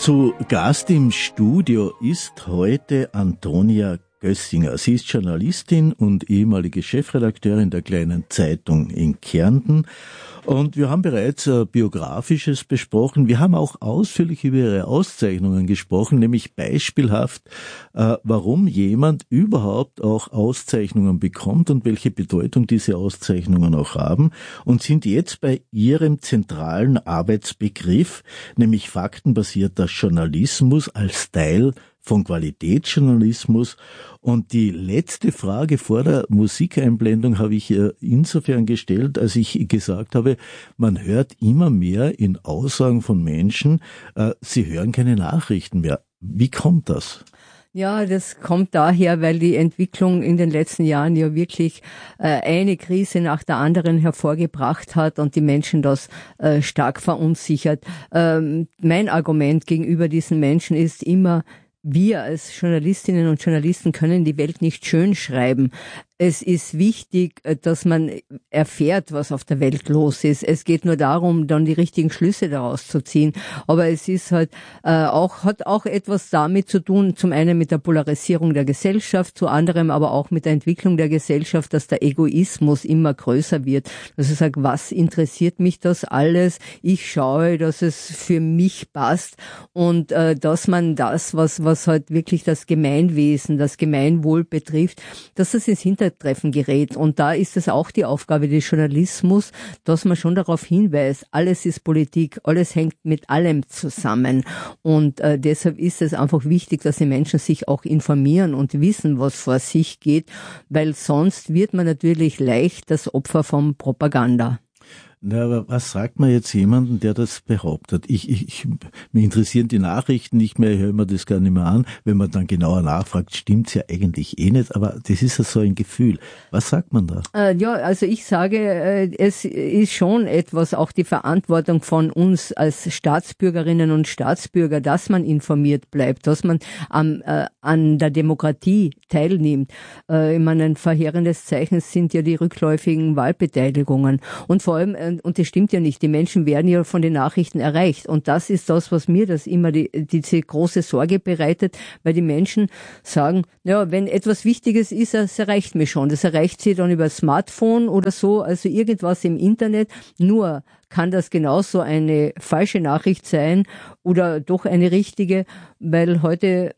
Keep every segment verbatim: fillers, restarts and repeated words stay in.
Zu Gast im Studio ist heute Antonia Gössinger. Sie ist Journalistin und ehemalige Chefredakteurin der Kleinen Zeitung in Kärnten. Und wir haben bereits äh, Biografisches besprochen. Wir haben auch ausführlich über ihre Auszeichnungen gesprochen, nämlich beispielhaft, äh, warum jemand überhaupt auch Auszeichnungen bekommt und welche Bedeutung diese Auszeichnungen auch haben, und sind jetzt bei ihrem zentralen Arbeitsbegriff, nämlich faktenbasierter Journalismus als Teil von Qualitätsjournalismus. Und die letzte Frage vor der Musikeinblendung habe ich insofern gestellt, als ich gesagt habe, man hört immer mehr in Aussagen von Menschen, sie hören keine Nachrichten mehr. Wie kommt das? Ja, das kommt daher, weil die Entwicklung in den letzten Jahren ja wirklich äh, eine Krise nach der anderen hervorgebracht hat und die Menschen das äh, stark verunsichert. Ähm, mein Argument gegenüber diesen Menschen ist immer: Wir als Journalistinnen und Journalisten können die Welt nicht schön schreiben. Es ist wichtig, dass man erfährt, was auf der Welt los ist. Es geht nur darum, dann die richtigen Schlüsse daraus zu ziehen. Aber es ist halt äh, auch, hat auch etwas damit zu tun, zum einen mit der Polarisierung der Gesellschaft, zu anderem aber auch mit der Entwicklung der Gesellschaft, dass der Egoismus immer größer wird. Dass ich sage, was interessiert mich das alles? Ich schaue, dass es für mich passt, und äh, dass man das, was was halt wirklich das Gemeinwesen, das Gemeinwohl betrifft, dass das ins Hintertreffen gerät. Und da ist es auch die Aufgabe des Journalismus, dass man schon darauf hinweist, alles ist Politik, alles hängt mit allem zusammen. Und äh, deshalb ist es einfach wichtig, dass die Menschen sich auch informieren und wissen, was vor sich geht, weil sonst wird man natürlich leicht das Opfer von Propaganda. Na, aber was sagt man jetzt jemanden, der das behauptet? Ich, ich, ich, mich interessieren die Nachrichten nicht mehr, ich höre mir das gar nicht mehr an. Wenn man dann genauer nachfragt, stimmt's ja eigentlich eh nicht, aber das ist ja so ein Gefühl. Was sagt man da? Äh, ja, also ich sage, äh, es ist schon etwas, auch die Verantwortung von uns als Staatsbürgerinnen und Staatsbürger, dass man informiert bleibt, dass man am, äh, an der Demokratie teilnimmt. Äh, ich meine, ein verheerendes Zeichen sind ja die rückläufigen Wahlbeteiligungen. Und vor allem, äh, und das stimmt ja nicht, die Menschen werden ja von den Nachrichten erreicht. Und das ist das, was mir das immer die, diese große Sorge bereitet, weil die Menschen sagen, ja, wenn etwas Wichtiges ist, das erreicht mich schon. Das erreicht sie dann über das Smartphone oder so, also irgendwas im Internet. Nur kann das genauso eine falsche Nachricht sein oder doch eine richtige, weil heute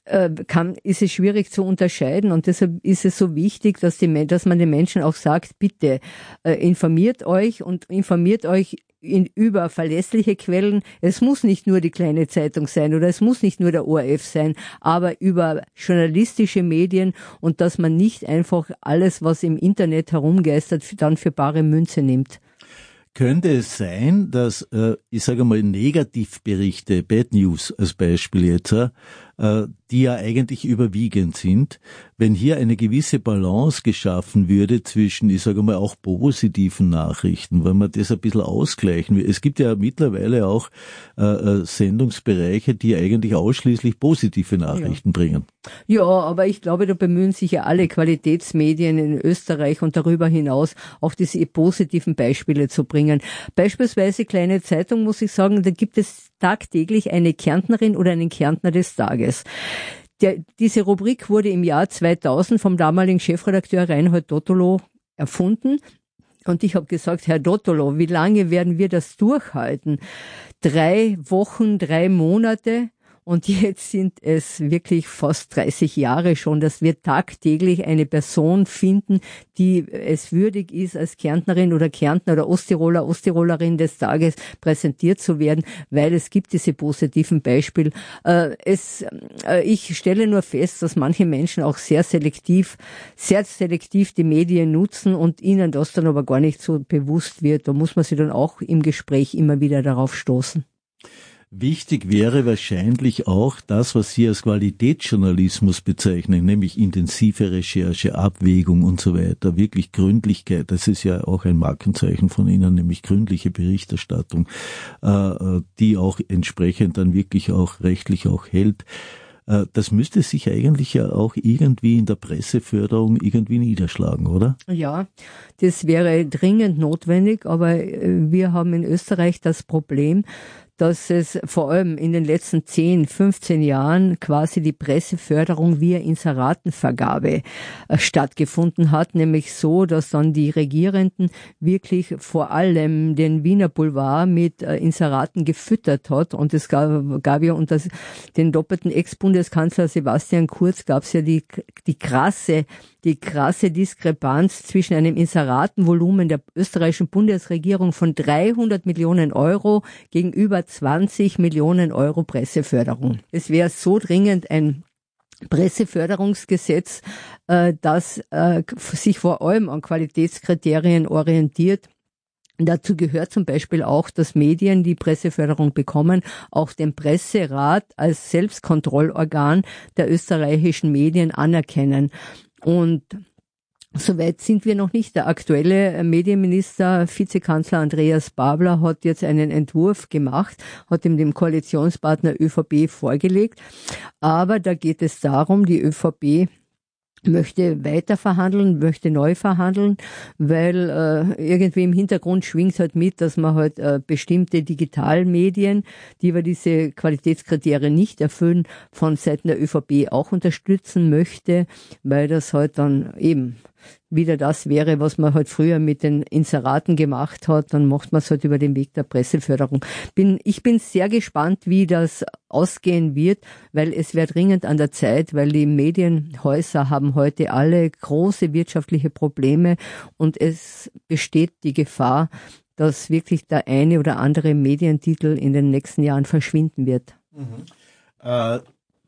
kann, ist es schwierig zu unterscheiden, und deshalb ist es so wichtig, dass, die, dass man den Menschen auch sagt, bitte äh, informiert euch und informiert euch in, über verlässliche Quellen. Es muss nicht nur die Kleine Zeitung sein oder es muss nicht nur der O R F sein, aber über journalistische Medien, und dass man nicht einfach alles, was im Internet herumgeistert, dann für bare Münze nimmt. Könnte es sein, dass, äh, ich sage mal, Negativberichte, Bad News als Beispiel jetzt, äh, die ja eigentlich überwiegend sind, wenn hier eine gewisse Balance geschaffen würde zwischen, ich sage mal, auch positiven Nachrichten, wenn man das ein bisschen ausgleichen will. Es gibt ja mittlerweile auch äh, Sendungsbereiche, die eigentlich ausschließlich positive Nachrichten ja. bringen. Ja, aber ich glaube, da bemühen sich ja alle Qualitätsmedien in Österreich und darüber hinaus auch diese positiven Beispiele zu bringen. Beispielsweise Kleine Zeitung, muss ich sagen, da gibt es tagtäglich eine Kärntnerin oder einen Kärntner des Tages. Der, diese Rubrik wurde im Jahr zweitausend vom damaligen Chefredakteur Reinhold Dottolo erfunden. Und ich habe gesagt, Herr Dottolo, wie lange werden wir das durchhalten? Drei Wochen, drei Monate? Und jetzt sind es wirklich fast dreißig Jahre schon, dass wir tagtäglich eine Person finden, die es würdig ist, als Kärntnerin oder Kärntner oder Osttiroler, Osttirolerin des Tages präsentiert zu werden, weil es gibt diese positiven Beispiele. Äh, es, äh, ich stelle nur fest, dass manche Menschen auch sehr selektiv, sehr selektiv die Medien nutzen und ihnen das dann aber gar nicht so bewusst wird. Da muss man sich dann auch im Gespräch immer wieder darauf stoßen. Wichtig wäre wahrscheinlich auch das, was Sie als Qualitätsjournalismus bezeichnen, nämlich intensive Recherche, Abwägung und so weiter, wirklich Gründlichkeit. Das ist ja auch ein Markenzeichen von Ihnen, nämlich gründliche Berichterstattung, die auch entsprechend dann wirklich auch rechtlich auch hält. Das müsste sich eigentlich ja auch irgendwie in der Presseförderung irgendwie niederschlagen, oder? Ja, das wäre dringend notwendig, aber wir haben in Österreich das Problem, dass es vor allem in den letzten zehn, fünfzehn Jahren quasi die Presseförderung via Inseratenvergabe äh, stattgefunden hat, nämlich so, dass dann die Regierenden wirklich vor allem den Wiener Boulevard mit äh, Inseraten gefüttert hat. Und es gab, gab ja unter den doppelten Ex-Bundeskanzler Sebastian Kurz gab es ja die, die krasse die krasse Diskrepanz zwischen einem Inseratenvolumen der österreichischen Bundesregierung von dreihundert Millionen Euro gegenüber zwanzig Millionen Euro Presseförderung. Es wäre so dringend ein Presseförderungsgesetz, äh, das äh, sich vor allem an Qualitätskriterien orientiert. Dazu gehört zum Beispiel auch, dass Medien, die Presseförderung bekommen, auch den Presserat als Selbstkontrollorgan der österreichischen Medien anerkennen. Und soweit sind wir noch nicht. Der aktuelle Medienminister, Vizekanzler Andreas Babler, hat jetzt einen Entwurf gemacht, hat ihm dem Koalitionspartner ÖVP vorgelegt. Aber da geht es darum, die ÖVP möchte weiter verhandeln, möchte neu verhandeln, weil äh, irgendwie im Hintergrund schwingt halt mit, dass man halt äh, bestimmte Digitalmedien, die aber diese Qualitätskriterien nicht erfüllen, von Seiten der ÖVP auch unterstützen möchte, weil das halt dann eben wieder das wäre, was man halt früher mit den Inseraten gemacht hat, dann macht man es halt über den Weg der Presseförderung. Bin, ich bin sehr gespannt, wie das ausgehen wird, weil es wäre dringend an der Zeit, weil die Medienhäuser haben heute alle große wirtschaftliche Probleme und es besteht die Gefahr, dass wirklich der eine oder andere Medientitel in den nächsten Jahren verschwinden wird. Mhm. Äh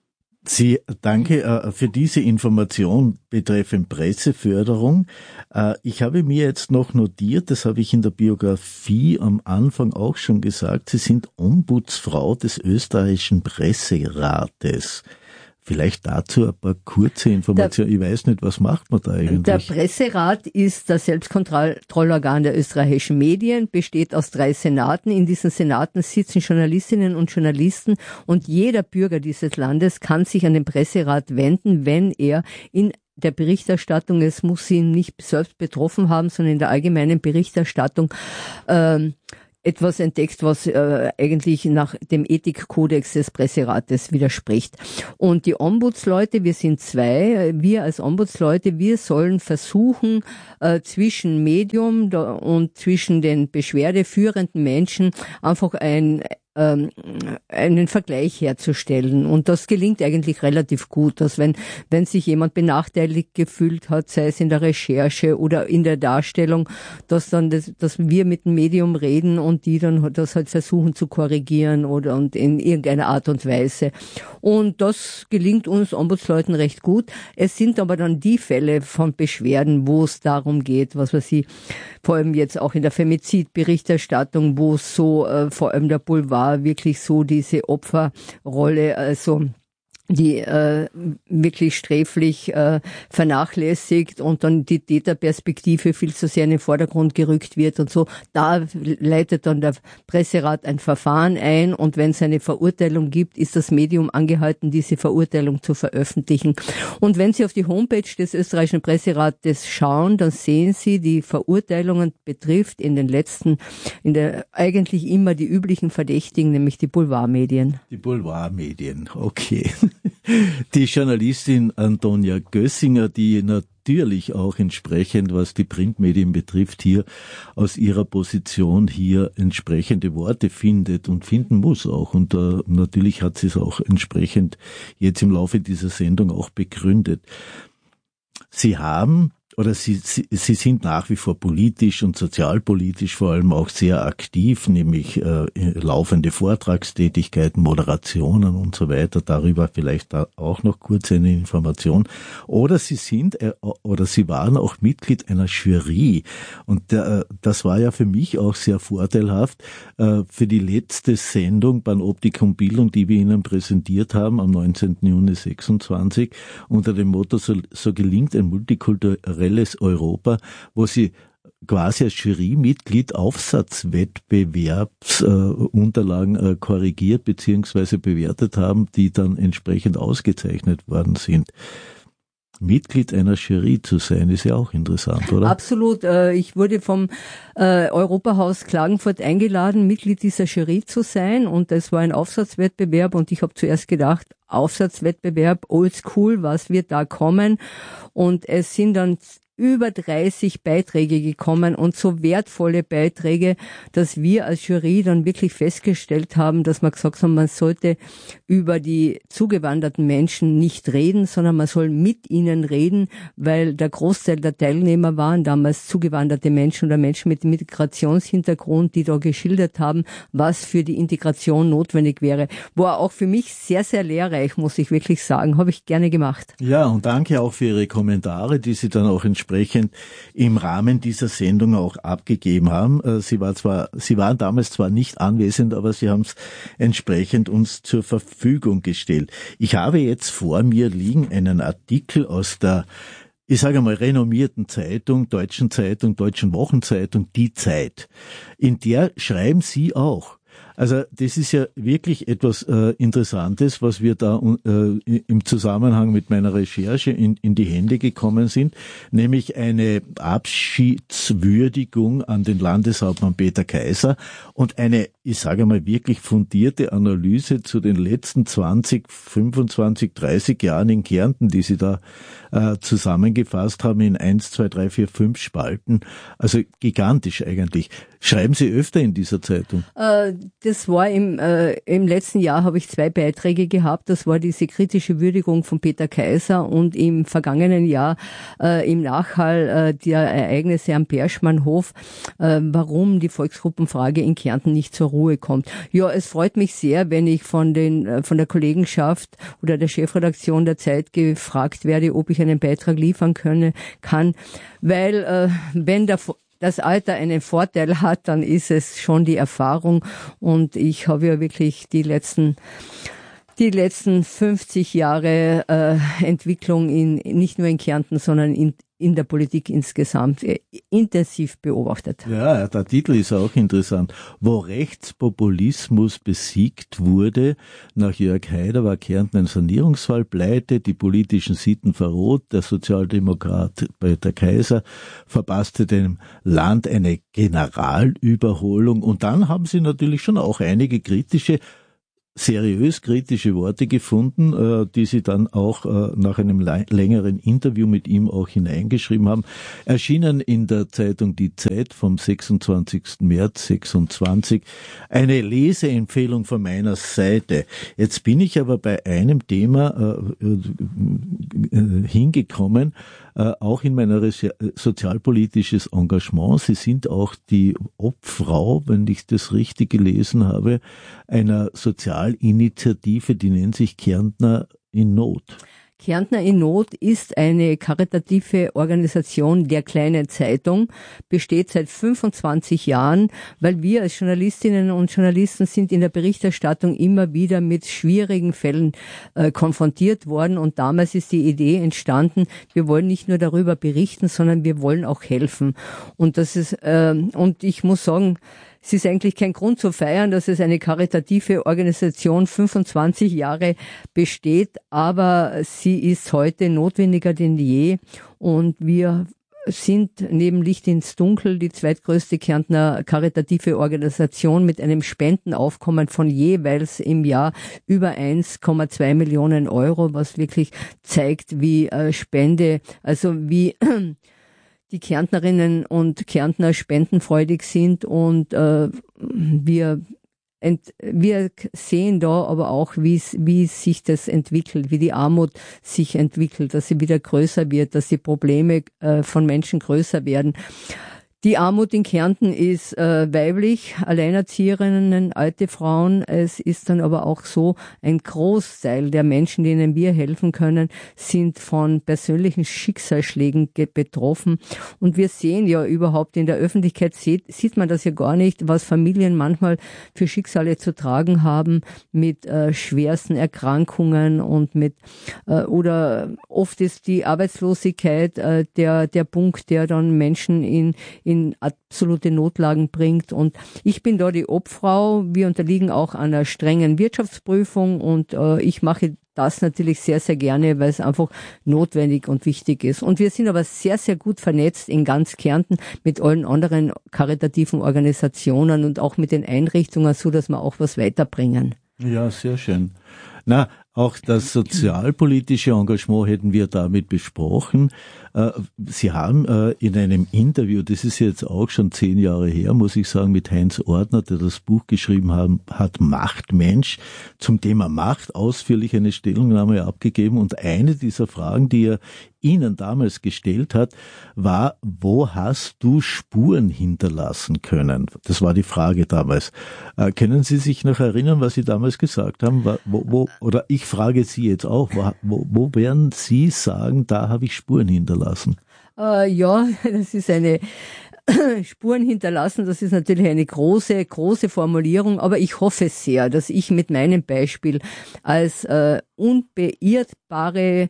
Sie, danke äh, für diese Information betreffend Presseförderung. Äh, ich habe mir jetzt noch notiert, das habe ich in der Biografie am Anfang auch schon gesagt, Sie sind Ombudsfrau des österreichischen Presserates. Vielleicht dazu ein paar kurze Informationen. Ich weiß nicht, was macht man da eigentlich? Der Presserat ist das Selbstkontrollorgan der österreichischen Medien, besteht aus drei Senaten. In diesen Senaten sitzen Journalistinnen und Journalisten und jeder Bürger dieses Landes kann sich an den Presserat wenden, wenn er in der Berichterstattung, es muss ihn nicht selbst betroffen haben, sondern in der allgemeinen Berichterstattung ähm, etwas entdeckt, was äh, eigentlich nach dem Ethikkodex des Presserates widerspricht. Und die Ombudsleute, wir sind zwei, wir als Ombudsleute, wir sollen versuchen, äh, zwischen Medium da, und zwischen den beschwerdeführenden Menschen einfach ein ähm, einen Vergleich herzustellen. Und das gelingt eigentlich relativ gut, dass wenn, wenn sich jemand benachteiligt gefühlt hat, sei es in der Recherche oder in der Darstellung, dass dann das, dass wir mit dem Medium reden und die dann das halt versuchen zu korrigieren oder und in irgendeiner Art und Weise. Und das gelingt uns Ombudsleuten recht gut. Es sind aber dann die Fälle von Beschwerden, wo es darum geht, was weiß ich, vor allem jetzt auch in der Femizidberichterstattung, wo es so äh, vor allem der Boulevard wirklich so diese Opferrolle, also die äh, wirklich sträflich äh, vernachlässigt und dann die Täterperspektive viel zu sehr in den Vordergrund gerückt wird und so. Da leitet dann der Presserat ein Verfahren ein und wenn es eine Verurteilung gibt, ist das Medium angehalten, diese Verurteilung zu veröffentlichen. Und wenn Sie auf die Homepage des österreichischen Presserates schauen, dann sehen Sie, die Verurteilungen betrifft in den letzten, in der eigentlich immer die üblichen Verdächtigen, nämlich die Boulevardmedien. Die Boulevardmedien, okay. Die Journalistin Antonia Gössinger, die natürlich auch entsprechend, was die Printmedien betrifft, hier aus ihrer Position hier entsprechende Worte findet und finden muss auch. Und uh, natürlich hat sie es auch entsprechend jetzt im Laufe dieser Sendung auch begründet. Sie haben Oder sie, sie, sie sind nach wie vor politisch und sozialpolitisch vor allem auch sehr aktiv, nämlich äh, laufende Vortragstätigkeiten, Moderationen und so weiter. Darüber vielleicht auch noch kurz eine Information. Oder sie sind äh, oder sie waren auch Mitglied einer Jury. Und äh, das war ja für mich auch sehr vorteilhaft äh, für die letzte Sendung Panoptikum Bildung, die wir Ihnen präsentiert haben am neunzehnten Juni sechsundzwanzig unter dem Motto so, so gelingt ein multikulturelles Europa, wo sie quasi als Jurymitglied Aufsatzwettbewerbsunterlagen äh, äh, korrigiert bzw. bewertet haben, die dann entsprechend ausgezeichnet worden sind. Mitglied einer Jury zu sein, ist ja auch interessant, oder? Absolut. Ich wurde vom Europahaus Klagenfurt eingeladen, Mitglied dieser Jury zu sein, und das war ein Aufsatzwettbewerb, und ich habe zuerst gedacht, Aufsatzwettbewerb, oldschool, was wird da kommen? Und es sind dann über dreißig Beiträge gekommen, und so wertvolle Beiträge, dass wir als Jury dann wirklich festgestellt haben, dass wir gesagt haben, man sollte über die zugewanderten Menschen nicht reden, sondern man soll mit ihnen reden, weil der Großteil der Teilnehmer waren damals zugewanderte Menschen oder Menschen mit Migrationshintergrund, die da geschildert haben, was für die Integration notwendig wäre. War auch für mich sehr, sehr lehrreich, muss ich wirklich sagen. Habe ich gerne gemacht. Ja, und danke auch für Ihre Kommentare, die Sie dann auch entsprechend im Rahmen dieser Sendung auch abgegeben haben. Sie war zwar, Sie waren damals zwar nicht anwesend, aber Sie haben es entsprechend uns zur Verfügung gestellt. Ich habe jetzt vor mir liegen einen Artikel aus der, ich sage mal, renommierten Zeitung, Deutschen Zeitung, Deutschen Wochenzeitung, Die Zeit. In der schreiben Sie auch. Also das ist ja wirklich etwas äh, Interessantes, was wir da äh, im Zusammenhang mit meiner Recherche in, in die Hände gekommen sind, nämlich eine Abschiedswürdigung an den Landeshauptmann Peter Kaiser und eine, ich sage mal, wirklich fundierte Analyse zu den letzten zwanzig, fünfundzwanzig, dreißig Jahren in Kärnten, die Sie da äh, zusammengefasst haben in eins, zwei, drei, vier, fünf Spalten. Also gigantisch eigentlich. Schreiben Sie öfter in dieser Zeitung? Äh, das war im, äh, im letzten Jahr habe ich zwei Beiträge gehabt. Das war diese kritische Würdigung von Peter Kaiser, und im vergangenen Jahr äh, im Nachhall äh, der Ereignisse am Berschmannhof, äh, warum die Volksgruppenfrage in Kärnten nicht zur Ruhe kommt. Ja, es freut mich sehr, wenn ich von den äh, von der Kollegenschaft oder der Chefredaktion der Zeit gefragt werde, ob ich einen Beitrag liefern könne, kann, weil äh, wenn der das Alter einen Vorteil hat, dann ist es schon die Erfahrung, und ich habe ja wirklich die letzten die letzten fünfzig Jahre äh, Entwicklung in nicht nur in Kärnten, sondern in in der Politik insgesamt äh, intensiv beobachtet. Ja, der Titel ist auch interessant. Wo Rechtspopulismus besiegt wurde, nach Jörg Haider war Kärnten ein Sanierungsfall, pleite, die politischen Sitten verroht, der Sozialdemokrat Peter Kaiser verpasste dem Land eine Generalüberholung, und dann haben sie natürlich schon auch einige kritische seriös kritische Worte gefunden, äh, die sie dann auch äh, nach einem le- längeren Interview mit ihm auch hineingeschrieben haben. Erschienen in der Zeitung Die Zeit vom sechsundzwanzigsten März sechsundzwanzig. Eine Leseempfehlung von meiner Seite. Jetzt bin ich aber bei einem Thema äh, äh, hingekommen, äh, auch in meiner Re- sozialpolitisches Engagement. Sie sind auch die Obfrau, wenn ich das richtig gelesen habe, einer Sozialinitiative, die nennt sich Kärntner in Not. Kärntner in Not ist eine karitative Organisation der kleinen Zeitung, besteht seit fünfundzwanzig Jahren, weil wir als Journalistinnen und Journalisten sind in der Berichterstattung immer wieder mit schwierigen Fällen äh, konfrontiert worden, und damals ist die Idee entstanden, wir wollen nicht nur darüber berichten, sondern wir wollen auch helfen. Und das ist äh, und ich muss sagen, es ist eigentlich kein Grund zu feiern, dass es eine karitative Organisation fünfundzwanzig Jahre besteht, aber sie ist heute notwendiger denn je, und wir sind neben Licht ins Dunkel die zweitgrößte Kärntner karitative Organisation mit einem Spendenaufkommen von jeweils im Jahr über eins Komma zwei Millionen Euro, was wirklich zeigt, wie äh, Spende, also wie die Kärntnerinnen und Kärntner spendenfreudig sind, und äh, wir ent, wir sehen da aber auch, wie wie sich das entwickelt, wie die Armut sich entwickelt, dass sie wieder größer wird, dass die Probleme äh, von Menschen größer werden. Die Armut in Kärnten ist äh, weiblich, Alleinerzieherinnen, alte Frauen. Es ist dann aber auch so, ein Großteil der Menschen, denen wir helfen können, sind von persönlichen Schicksalsschlägen betroffen. Und wir sehen ja überhaupt in der Öffentlichkeit, sieht, sieht man das ja gar nicht, was Familien manchmal für Schicksale zu tragen haben mit äh, schwersten Erkrankungen und mit, äh, oder oft ist die Arbeitslosigkeit äh, der, der Punkt, der dann Menschen in in absolute Notlagen bringt. Und ich bin da die Obfrau. Wir unterliegen auch einer strengen Wirtschaftsprüfung, und äh, ich mache das natürlich sehr, sehr gerne, weil es einfach notwendig und wichtig ist. Und wir sind aber sehr, sehr gut vernetzt in ganz Kärnten mit allen anderen karitativen Organisationen und auch mit den Einrichtungen, so dass wir auch was weiterbringen. Ja, sehr schön. Na, auch das sozialpolitische Engagement hätten wir damit besprochen. Sie haben in einem Interview, das ist jetzt auch schon zehn Jahre her, muss ich sagen, mit Heinz Ordner, der das Buch geschrieben hat, Macht, Mensch, zum Thema Macht ausführlich eine Stellungnahme abgegeben. Und eine dieser Fragen, die er Ihnen damals gestellt hat, war, wo hast du Spuren hinterlassen können? Das war die Frage damals. Äh, können Sie sich noch erinnern, was Sie damals gesagt haben? Wo, wo, oder ich frage Sie jetzt auch, wo, wo, wo werden Sie sagen, da habe ich Spuren hinterlassen? Äh, ja, das ist eine Spuren hinterlassen, das ist natürlich eine große, große Formulierung, aber ich hoffe sehr, dass ich mit meinem Beispiel als äh, unbeirrbare,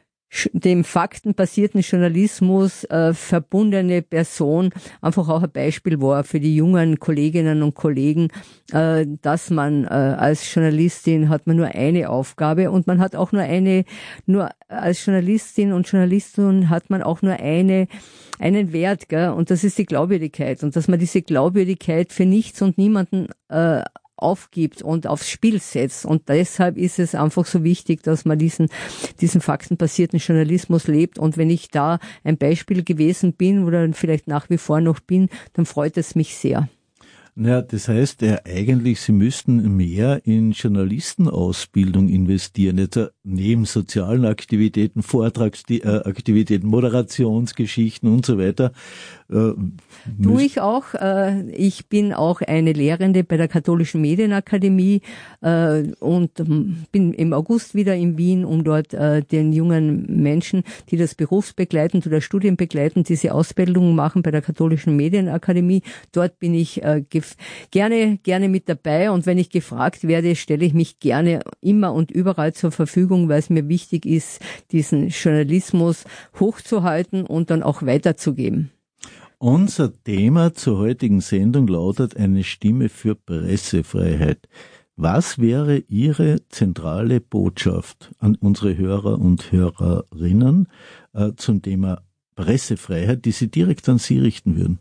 dem faktenbasierten Journalismus äh, verbundene Person einfach auch ein Beispiel war für die jungen Kolleginnen und Kollegen, äh, dass man äh, als Journalistin hat man nur eine Aufgabe und man hat auch nur eine, nur als Journalistin und Journalistin hat man auch nur eine einen Wert, gell? Und das ist die Glaubwürdigkeit und dass man diese Glaubwürdigkeit für nichts und niemanden äh, aufgibt und aufs Spiel setzt. Und deshalb ist es einfach so wichtig, dass man diesen, diesen faktenbasierten Journalismus lebt. Und wenn ich da ein Beispiel gewesen bin oder vielleicht nach wie vor noch bin, dann freut es mich sehr. Ja, das heißt ja eigentlich, Sie müssten mehr in Journalistenausbildung investieren, jetzt neben sozialen Aktivitäten, Vortragsaktivitäten, Moderationsgeschichten und so weiter. Äh, Tue ich auch. Äh, ich bin auch eine Lehrende bei der Katholischen Medienakademie äh, und bin im August wieder in Wien, um dort äh, den jungen Menschen, die das berufsbegleitend oder studienbegleitend diese Ausbildung machen bei der Katholischen Medienakademie. Dort bin ich äh, gerne, gerne mit dabei und wenn ich gefragt werde, stelle ich mich gerne immer und überall zur Verfügung, weil es mir wichtig ist, diesen Journalismus hochzuhalten und dann auch weiterzugeben. Unser Thema zur heutigen Sendung lautet eine Stimme für Pressefreiheit. Was wäre Ihre zentrale Botschaft an unsere Hörer und Hörerinnen äh, zum Thema Pressefreiheit, die Sie direkt an Sie richten würden?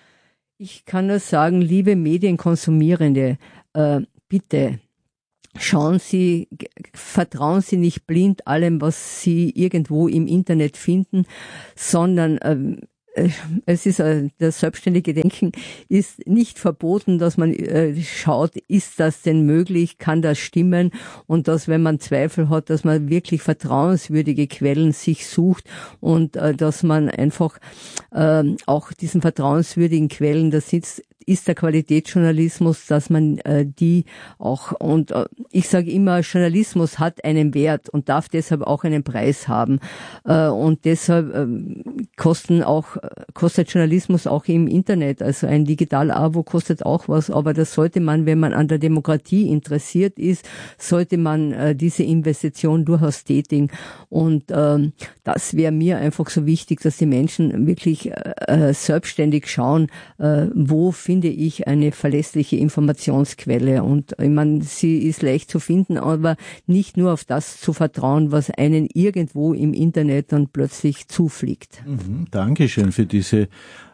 Ich kann nur sagen, liebe Medienkonsumierende, äh, bitte schauen Sie, vertrauen Sie nicht blind allem, was Sie irgendwo im Internet finden, sondern äh, es ist äh, das selbstständige Denken ist nicht verboten, dass man äh, schaut, ist das denn möglich, kann das stimmen und dass, wenn man Zweifel hat, dass man wirklich vertrauenswürdige Quellen sich sucht und äh, dass man einfach äh, auch diesen vertrauenswürdigen Quellen, das sitzt ist der Qualitätsjournalismus, dass man äh, die auch, und äh, ich sage immer, Journalismus hat einen Wert und darf deshalb auch einen Preis haben. Äh, und deshalb äh, kosten auch, kostet Journalismus auch im Internet, also ein Digital-Abo kostet auch was, aber das sollte man, wenn man an der Demokratie interessiert ist, sollte man äh, diese Investition durchaus tätigen. Und äh, das wäre mir einfach so wichtig, dass die Menschen wirklich äh, selbstständig schauen, äh, wo finde ich eine verlässliche Informationsquelle. Und ich meine, sie ist leicht zu finden, aber nicht nur auf das zu vertrauen, was einen irgendwo im Internet dann plötzlich zufliegt. Mhm, Dankeschön für diese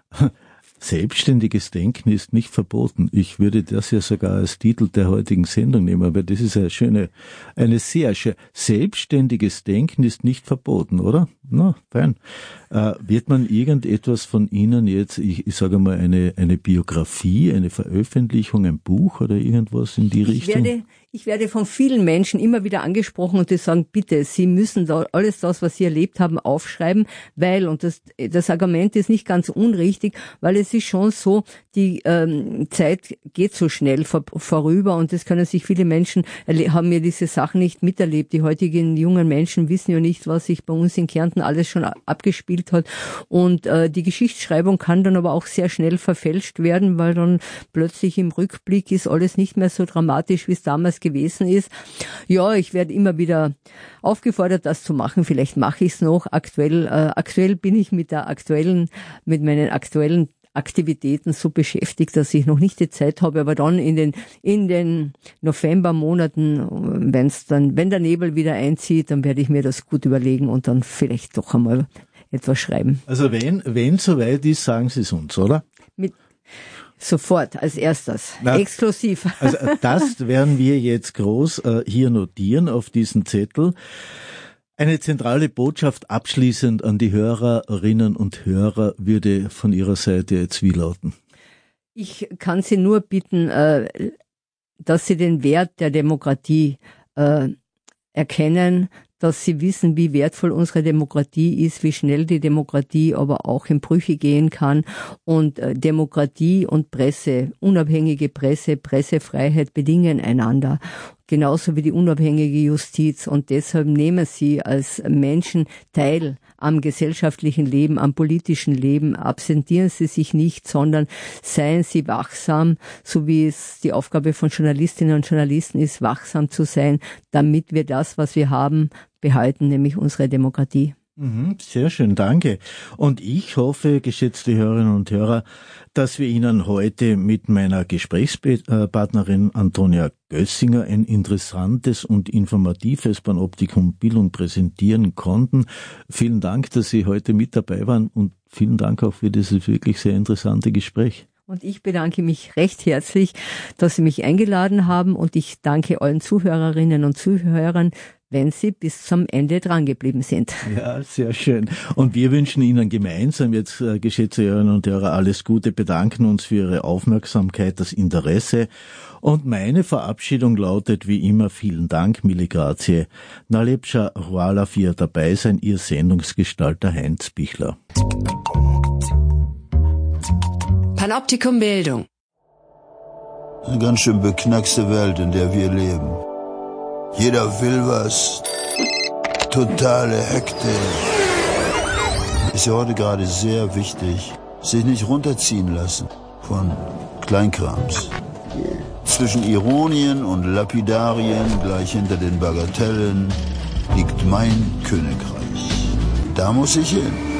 Selbstständiges Denken ist nicht verboten. Ich würde das ja sogar als Titel der heutigen Sendung nehmen, aber das ist eine schöne, eine sehr schöne. Selbstständiges Denken ist nicht verboten, oder? Na, fein. Äh, wird man irgendetwas von Ihnen jetzt, ich, ich sage mal, eine, eine Biografie, eine Veröffentlichung, ein Buch oder irgendwas in die ich Richtung? Werde, ich werde von vielen Menschen immer wieder angesprochen und die sagen, bitte, Sie müssen da alles das, was Sie erlebt haben, aufschreiben, weil, und das, das Argument ist nicht ganz unrichtig, weil es ist schon so, die ähm, Zeit geht so schnell vor, vorüber und das können sich viele Menschen, haben mir diese Sachen nicht miterlebt. Die heutigen jungen Menschen wissen ja nicht, was sich bei uns in Kärnten alles schon abgespielt hat und äh, die Geschichtsschreibung kann dann aber auch sehr schnell verfälscht werden, weil dann plötzlich im Rückblick ist alles nicht mehr so dramatisch, wie es damals gewesen ist. Ja, ich werde immer wieder aufgefordert, das zu machen. Vielleicht mache ich es noch. Aktuell, äh, aktuell bin ich mit der aktuellen, mit meinen aktuellen Aktivitäten so beschäftigt, dass ich noch nicht die Zeit habe, aber dann in den in den Novembermonaten, wenn's dann, wenn der Nebel wieder einzieht, dann werde ich mir das gut überlegen und dann vielleicht doch einmal etwas schreiben. Also wenn wenn soweit ist, sagen Sie es uns, oder? Mit Sofort, als erstes. Na, exklusiv. Also das werden wir jetzt groß äh, hier notieren auf diesen Zettel. Eine zentrale Botschaft abschließend an die Hörerinnen und Hörer würde von Ihrer Seite jetzt wie lauten? Ich kann Sie nur bitten, äh, dass Sie den Wert der Demokratie äh, erkennen, dass sie wissen, wie wertvoll unsere Demokratie ist, wie schnell die Demokratie aber auch in Brüche gehen kann. Und äh, Demokratie und Presse, unabhängige Presse, Pressefreiheit bedingen einander. Genauso wie die unabhängige Justiz. Und deshalb nehmen sie als Menschen teil am gesellschaftlichen Leben, am politischen Leben. Absentieren sie sich nicht, sondern seien sie wachsam, so wie es die Aufgabe von Journalistinnen und Journalisten ist, wachsam zu sein, damit wir das, was wir haben, behalten, nämlich unsere Demokratie. Sehr schön, danke. Und ich hoffe, geschätzte Hörerinnen und Hörer, dass wir Ihnen heute mit meiner Gesprächspartnerin Antonia Gössinger ein interessantes und informatives Panoptikum Bildung präsentieren konnten. Vielen Dank, dass Sie heute mit dabei waren und vielen Dank auch für dieses wirklich sehr interessante Gespräch. Und ich bedanke mich recht herzlich, dass Sie mich eingeladen haben und ich danke allen Zuhörerinnen und Zuhörern, wenn Sie bis zum Ende drangeblieben sind. Ja, sehr schön. Und wir wünschen Ihnen gemeinsam jetzt, äh, geschätzte Hörerinnen und Hörer, alles Gute, bedanken uns für Ihre Aufmerksamkeit, das Interesse. Und meine Verabschiedung lautet wie immer, vielen Dank, mille grazie. Najlepša hvala für Ihr Dabeisein, Ihr Sendungsgestalter Heinz Bichler. Panoptikum Bildung. Eine ganz schön beknackste Welt, in der wir leben. Jeder will was. Totale Hektik. Ist ja heute gerade sehr wichtig, sich nicht runterziehen lassen von Kleinkrams. Zwischen Ironien und Lapidarien, gleich hinter den Bagatellen, liegt mein Königreich. Da muss ich hin.